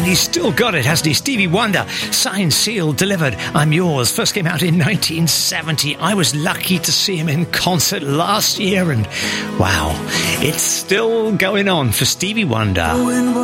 he's still got it, hasn't he? Stevie Wonder, signed, sealed, delivered. I'm Yours. First came out in 1970. I was lucky to see him in concert last year, and wow, it's still going on for Stevie Wonder.